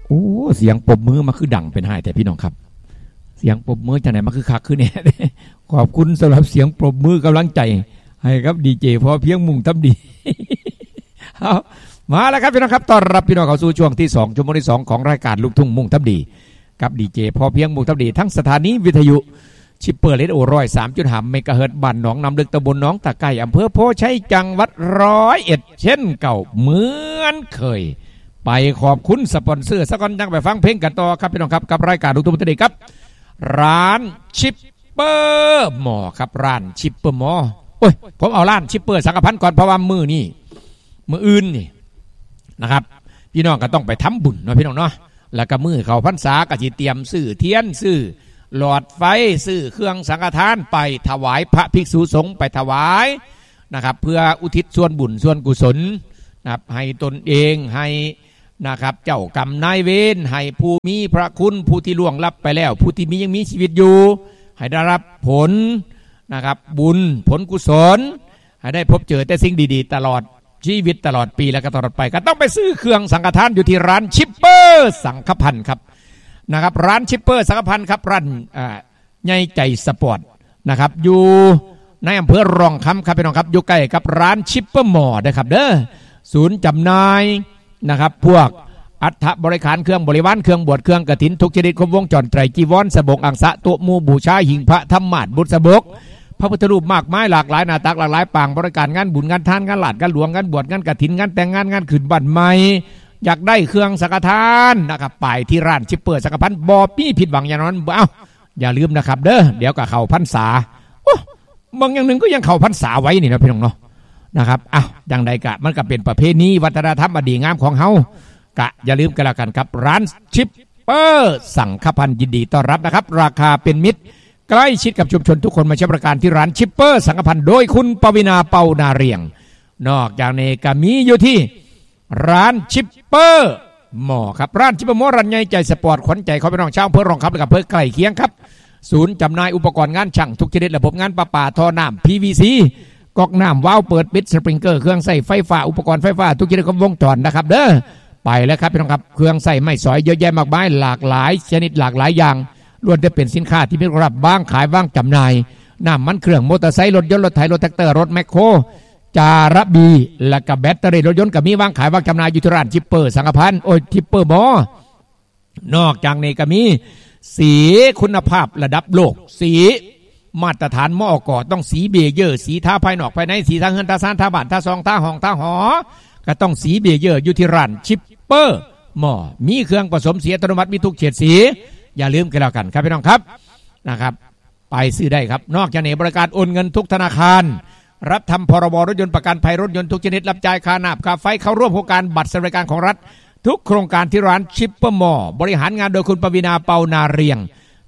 โอ้เสียงปรบมือมาคือดังเป็นไห้แต่พี่น้องครับเสียงปรบมือจากไหนมาคือคักคือเนี่ยขอบคุณสำหรับเสียงปรบมือกำลังใจให้ครับดีเจพอเพียงมุ่งทำดีเอามาแล้วครับพี่น้องครับต้อนรับพี่น้องเข้าสู่ช่วงที่2ชั่วโมงที่2ของรายการลูกทุ่งมุ่งทำดีกับดีเจพอเพียงมุ่งทำดีทั้งสถานีวิทยุชิปเปอร์เลดโอ103.5 เมกะเฮิรตซ์บ้านหนองน้ำลึกตำบลหนองตะไคร่อำเภอโพชัยจังหวัด101เช่นเก่าเหมือนเคยไปขอบคุณสปอนเซอร์สักก่อนยังไปฟังเพลงกันต่อครับพี่น้องครับกับรายการลูกทุ่งมุ่งทำดีครับร้านชิปเปอร์หมอครับร้านชิปเปอร์หมอโอ้ยผมเอาร้านชิปเปอร์สังกพันธ์ก่อนเพราะว่ามืออื่นนี่นะครับพี่น้องก็ต้องไปทำบุญเนาะพี่น้องเนาะแล้วก็มือเขาพรรษาก็สิเตรียมซื้อเทียนซื้อหลอดไฟซื้อเครื่องสังฆทานไปถวายพระภิกษุสงฆ์ไปถวายนะครับเพื่ออุทิศส่วนบุญส่วนกุศลนะครับให้ตนเองให้นะครับเจ้ากรรมนายเวรให้ผู้มีพระคุณผู้ที่ล่วงลับไปแล้วผู้ที่ยังมีชีวิตอยู่ให้ได้รับผลนะครับบุญผลกุศลให้ได้พบเจอแต่สิ่งดีๆตลอดชีวิตตลอดปีและก็ตลอดไปก็ต้องไปซื้อเครื่องสังฆทานอยู่ที่ร้านชิปเปอร์สังฆพันธ์ครับนะครับร้านชิปเปอร์สังฆพันธ์ครับร้านใหญ่ใจสปอร์ตนะครับอยู่ในอำเภอรองคำครับพี่น้องครับอยู่ใกล้กับร้านชิปเปอร์มอร์นะครับเด้อศูนย์จำหน่ายนะครับพวกอัฐบริการเครื่องบริวารเครื่องบวชเครื่องกฐินทุกชนิดครบวงจรไตรจีวรสบกอังสะโตมูบูชาหิ่งพระธรรมาสบุตรสบกพระพุทธรูปมากมายหลากหลายหน้าตักหลากหลายปางบริการงานบุญงานทานงานหลาดงานหลวงงานบวชงานกฐินงานแต่งงานขึ้นบ้านใหม่อยากได้เครื่องสังฆทานนะครับไปที่ร้านชิปเปอร์สังฆพันธ์บ่มีผิดหวังอย่างนั้นอย่าลืมนะครับเด้อเดี๋ยวกับเข้าพรรษาบางอย่างหนึ่งก็ยังเข้าพรรษาไว้นี่นะพี่น้องเนาะนะครับอย่างใดกะมันก็เป็นประเพณีวัฒนธรรมอดีงามของเฮากะอย่าลืมกันละกันครับร้านชิปเปอร์สังฆพันธ์ยินดีต้อนรับนะครับราคาเป็นมิตรใกล้ชิดกับชุมชนทุกคนมาใช้บริการที่ร้านชิปเปอร์สังฆพันธ์โดยคุณปวินาเปานาเรียงนอกจากนี้ก็มีอยู่ที่ร้านชิปเปอร์หมอครับร้านชิปเปอร์หมอรันใหญ่ใจสปอร์ตขวัญใจเขาเป็นน้องชาวอำเภอรองครับและกับอำเภอใกล้เคียงครับศูนย์จำหน่ายอุปกรณ์งานช่างทุกชนิดระบบงานประปาท่อน้ำ PVC ก๊อกน้ำวาล์วเปิดปิดสปริงเกอร์เครื่องใส่ไฟฟ้าอุปกรณ์ไฟฟ้าทุกชนิดครบวงจรนะครับเด้อไปแล้วครับพี่น้องครับเครื่องใส่ไม้สอยเยอะแยะมากมายหลากหลายชนิดหลากหลายอย่างล้วนจะเป็นสินค้าที่มีรับบ้างขายบ้างจำหน่ายน้ำมันเครื่องมอเตอร์ไซค์รถยนต์รถไถรถแท็กเตอร์รถแมคโครจาระบีและกับแบตเตอรี่รถยนต์ก็มีวางขายว่างจำหน่ายอยู่ที่ร้านชิปเปอร์สังฆพันธ์ชิปเปอร์หมอนอกจากนี้ก็มีสีคุณภาพระดับโลกสีมาตรฐานมอกต้องสีเบเยอร์สีท่าภายนอกภายในสีทางเงินท่าซานท่าบ้านท่าซองท่าห้องท่าหอก็ต้องสีเบเยอร์อยู่ที่ร้านชิปเปอร์หมอมีเครื่องผสมสีอัตโนมัติมีทุกเฉดสีอย่าลืมกันแล้วกันครับพี่น้องครับนะครับไปซื้อได้ครับนอกจากนี้บริการโอนเงินทุกธนาคารรับทำพรบรถยนต์ประกันภัยรถยนต์ทุกชนิดรับจ่ายค่าน้ำค่าไฟเข้าร่วมโครงการบัตรสวัสดิการของรัฐทุกโครงการที่ร้านชิปเปอร์หมอบริหารงานโดยคุณปวินาเปานาเรียง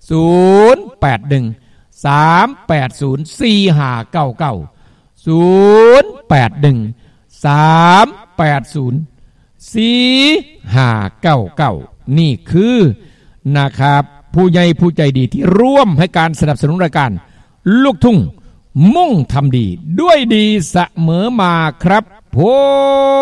0813804599นี่คือนะครับผู้ใหญ่ผู้ใจดีที่ร่วมให้การสนับสนุนรายการลูกทุ่งมุ่งทำดีด้วยดีเสมอมาครับผม